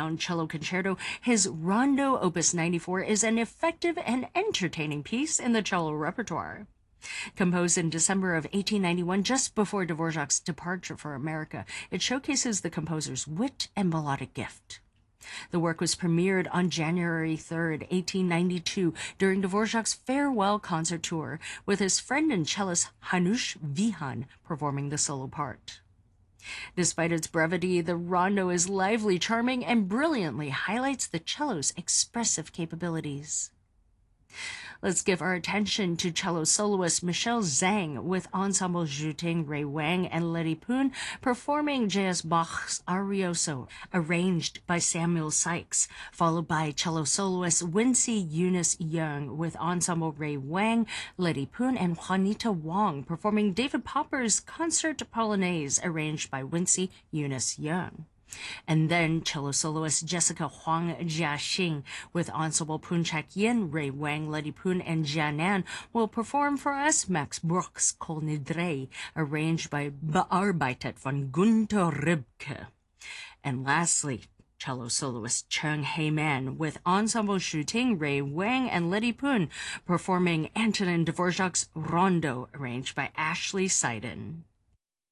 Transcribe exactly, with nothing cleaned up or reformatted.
Sound Cello Concerto, his Rondo Opus ninety-four is an effective and entertaining piece in the cello repertoire. Composed in December of eighteen ninety-one, just before Dvorak's departure for America, it showcases the composer's wit and melodic gift. The work was premiered on January third, eighteen ninety-two, during Dvorak's farewell concert tour, with his friend and cellist Hanush Vihan performing the solo part. Despite its brevity, the rondo is lively, charming, and brilliantly highlights the cello's expressive capabilities. Let's give our attention to cello soloist Michelle Zhang with Ensemble Zhuting, Ray Wang, and Letty Poon performing J S Bach's Arioso, arranged by Samuel Sykes, followed by cello soloist Wincy Eunice Young with Ensemble Ray Wang, Letty Poon, and Juanita Wong performing David Popper's Concert Polonaise, arranged by Wincy Eunice Young. And then cello soloist Jessica Huang Jiaxing with Ensemble Poonchak Yin, Ray Wang, Letty Poon, and Jianan will perform for us Max Bruch's Kol Nidrei, arranged by Bearbeitet von Günter Ribke. And lastly, cello soloist Cheng Heyman with Ensemble Zhuting, Ray Wang, and Letty Poon performing Antonin Dvorak's Rondo, arranged by Ashley Seiden.